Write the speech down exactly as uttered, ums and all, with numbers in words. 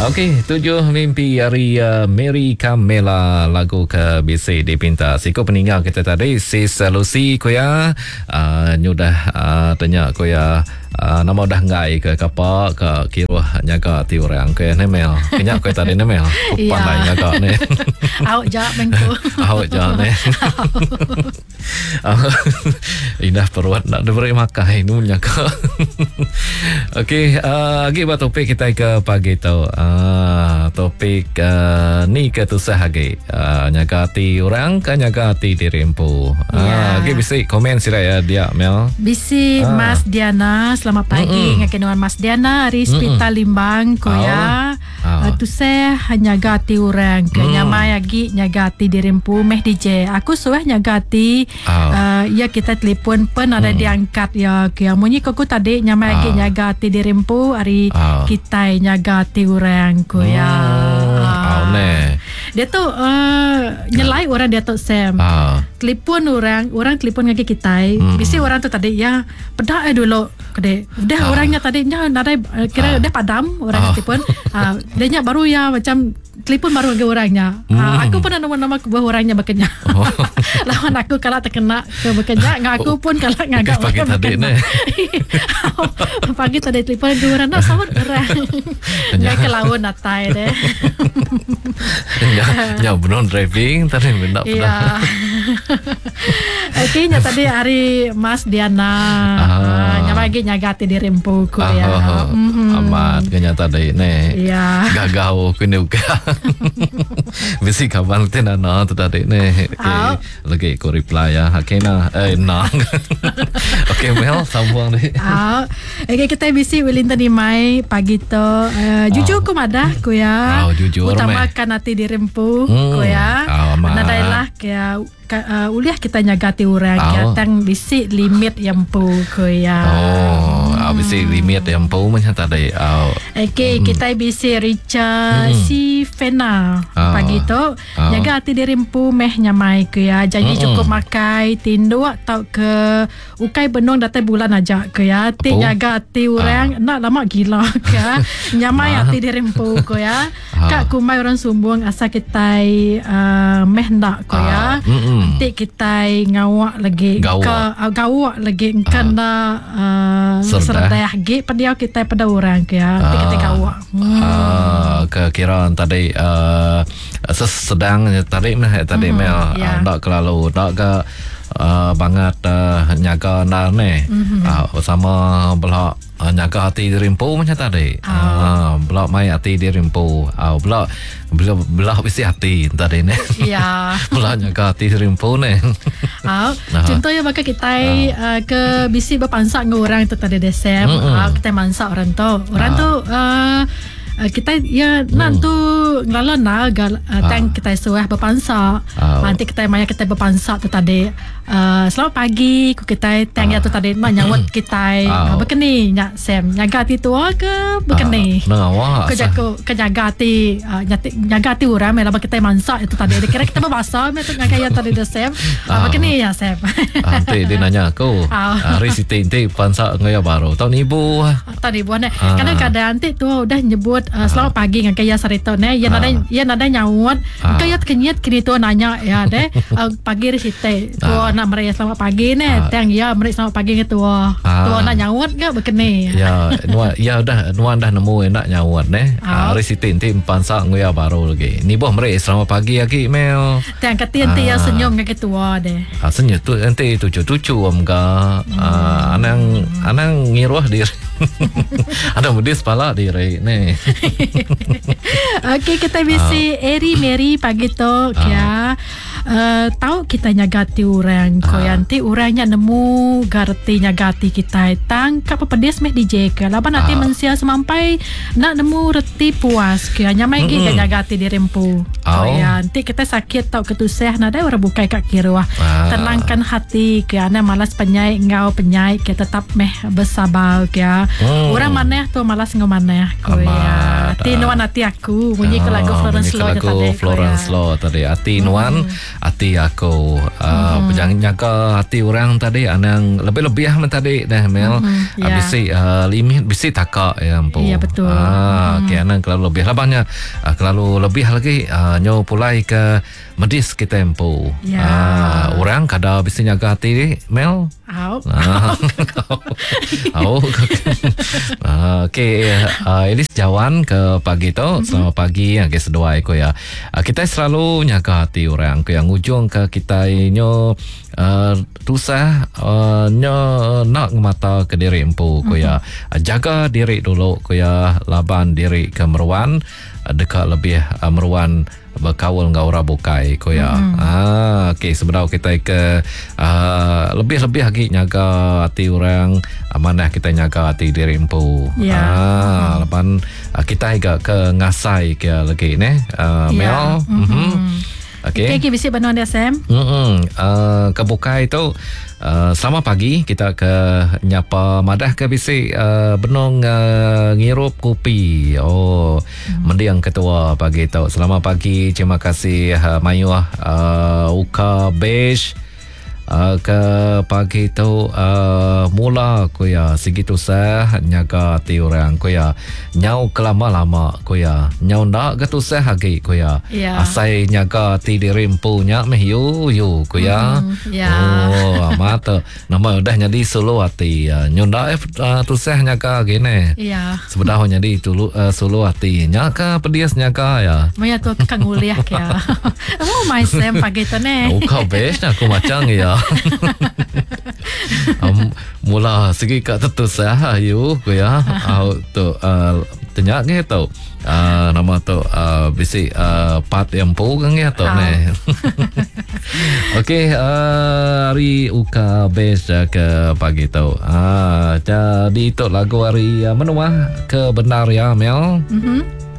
Okey, tujuh mimpi hari uh, Mary Camela, lagu ke B C dipinta. Siko peninggal kita tadi Sis Lucy koya uh, nyudah uh, tanya koya uh, nama dah ngai ke kapa ke kira nyaga ti orang ke nemel. Kenyak koy tadi nemel. Pandai nyaga ni. Awak jawab bengko. Awak jawab ni. Indah perut nak diberi makan ini nyaga. Okey, uh, lagi buat topik kita ke pagi tu. Uh, topik uh, ni ke tu sahagi uh, nyagati orang ke nyagati diri empu. Uh, okay, bisa komen sila ya dia Mel. Bisi ah. Mas Diana, selamat pagi. Ngakenuan Mas Diana dari Hospital Limbang koya. Oh. Uh, tu saya nyagati orang ke mm. nyamai lagi nyagati diri empu meh D J. Aku suah nyagati oh. uh, ya kita telefon pun ada mm. diangkat ya ke munyi kau tadi nyamai lagi oh. nyagati diri empu hari oh. kita nyagati orang ko ya. Oh, ne. Dia tu uh, nyelai orang dia tu Sam. Uh. Telefon orang, orang telefon ngaki kita. Hmm. Bisi orang tu tadi ya pedak eh dulu kede. Udah uh. orangnya tadi nya nadai kira uh. udah padam orang uh. telefon. Uh, dia nya baru ya macam telefon baru ke orangnya. Hmm. Uh, aku pun nama-nama ke bawah orangnya bekerja. Oh. Lawan aku kalau terkena ke bekerja, ngak aku pun kalau ngagak pagi tadi ne. Pagi tadi telefon dua orang nak sahut orang. Ngak ke lawan natai deh. Ya, ya benon driving tadi benar. Iya. Okey, nya tadi hari Mas Diana. Ah. Nya bagi nyagati diri empu ku ya. Ah, mm-hmm. Amat kenya tadi ne. Iya. Gagau ku juga. Bisi kawan tena na tu tadi ne. Okey, lagi ku reply ya. Hakena eh na. Okey, Mel sambung ni. Ah. Okey, kita bisi Wellington di mai pagi tu. Uh, jujur ku madah ku ya. Oh, jujur. Utamakan hati diri empu hmm. ku ya. Oh, nadailah kaya uh, uliah kita nyagati orang oh. kaya tang bisi limit yang pu ku ya. Oh, hmm. bisi limit yang pu macam tadi. Oh. Okey, hmm. kita bisi Richard hmm. si Fena oh. pagi tu oh. nyaga hati diri empu meh nyamai ku ya. Janji hmm. cukup makai tindu atau ke ukai benong datai bulan aja ku ya. Ti nyaga hati orang oh. nak lama gila ku ya. Nyamai hati diri empu ku ya. Oh. Kak kumai orang sumbung asa kita uh, meh ndak ku ya. Nanti kita ngawak lagi gawak. ke uh, gawak lagi engkan uh. dah uh, serdah gi pada kita pada orang ke ya. Nanti uh. kita gawak. Hmm. Uh, ke kira tadi uh, sedang tadi meh tadi hmm. mel yeah. ndak kelalu ndak ke uh, banget uh, nyaga ndak ne. Mm-hmm. Uh, sama belah uh, nyaga hati diri empu macam tadi. Ah, oh. uh, belah mai hati diri empu. Ah, uh, belah belah belah bisi hati tadi ne. Ya. Belah nyaga hati diri empu ne. Ah, uh, contohnya maka kita uh, ke bisi berpansak dengan orang tu tadi desem. Mm-hmm. Uh, kita mansak orang tu. Orang uh. tu uh, Uh, kita ya hmm. nantu ngalan na gal uh, tang ah. kita suah berpansak. Oh. Nanti kita maya kita berpansak tu tadi. Uh, selamat pagi ku kita tang ah. ya tu tadi menyambut kita oh. uh, bekeni nya Sam nyagati tu ke bekeni. Ah. Nah, ku jago ke nyagati uh, nyagati orang mela kita mansak itu tadi. Kira kita berbahasa me tu ngaya tadi de Sam. Uh, bekeni ya Sam. Nanti dia nanya aku. Hari siti inti pansak ngaya baru. Tahun ibu. Tahun ibu ne. Ah. Kadang-kadang nanti tu udah nyebut Uh, selamat pagi dengan kaya sarito ne ya nada ya nada nyawat kaya kenyat kini tu nanya ya deh uh, pagi risite tu nak mereka selamat pagi ne tang ya mereka selamat pagi ke tu tu nak nyawat ke bekene ya nuan ya dah nuan dah nemu nak nyawat ne risite inti pansak ngoya baru lagi ni boh mereka selamat pagi lagi mel tang kati inti ya senyum ke tua deh senyum tu inti tucu-tucu amga anang anang ngiruah diri ada mudis pala diri ne. Okey, kita bisi uh. Eri Mary pagi tu uh. ya. Uh, tahu kita nyagati orang uh. ko yanti orangnya nemu garti nyagati kita tangkap pedes meh D J ke laban nanti uh. mensia semampai nak nemu reti puas ke nyamai mm-hmm. ke nyagati diri empu ko yanti kita sakit tahu ketuseh nada orang bukai kak kirwah uh. tenangkan hati ke ana malas penyai ngau penyai ke tetap meh bersabar ke mm. orang maneh tu malas ngau maneh ko ya Ati nuan hati aku. Bunyi ke lagu Florence Law lagu tadi. Florence Law tadi. Hati nuan, hati aku. Uh, mm. Jangan jaga hati orang tadi. Anang lebih-lebih lah tadi dah Mel. Mm-hmm. Yeah. Uh, bisi uh, limit bisi takak ya ampu. Iya betul. Ah, mm. Okay, anang kalau lebih lah banyak. Uh, kalau lebih lagi uh, nyo pulai ke medis kita empu. Yeah. Uh, orang kada bisi jaga hati Mel. Au. Ah, au. Okey, uh, ini jawan ke pagi tu. Mm-hmm. Selamat pagi, okay, sedua aku ya. Uh, kita selalu nyaga hati orang ke yang ujung ke kita nyo uh, tusah uh, nyo nak mata ke diri empu ko ya. Uh, jaga diri dulu ko ya, laban diri ke meruan uh, dekat lebih uh, meruan berkawal dengan orang bukai ko ya. Mm-hmm. Ah, okey, sebenarnya kita ke uh, lebih-lebih lagi nyaga hati orang, amanah kita nyaga hati diri empu. Yeah. Ah, lepas uh, kita agak ke ngasai ke lagi ne. Uh, yeah. Mel. Mm-hmm. Mm-hmm. Okey. Okey, bisik benar dia Sam. Hmm, uh, ke bukai itu uh, selamat pagi kita ke nyapa madah ke bisik uh, benong uh, ngirup kopi. Oh, hmm. mendiang ketua pagi itu. Selamat pagi, terima kasih uh, Mayu uh, Uka Besh. Uh, ke pagi tu uh, mula ko ya segitu sah nyaga ti orang ko ya nyau kelama-lama ko ya nyau ndak gatu sah lagi ko ya yeah. Asai nyaga ti diri empunya meh yu yu ko ya. Mm, yeah. Oh mata nama udah jadi solo hati uh, nyau ndak uh, tu sah nyaga gini yeah. Sebenarnya jadi tu uh, solo hati nyaga pedias nyaga ya maya tu kang uliah ya. Oh my Sam pagi tu ne. Oh kau best aku macam ya. um, mula segi kat tetus sah you ko ya. Au tu uh, tenyak nge tu. Uh, nama tu uh, bisi uh, pat empu kan ya tu ne. Okey, uh, hari uka best ke pagi tu. Ah, uh, jadi tu lagu hari uh, menua ke benar ya Mel. Mhm.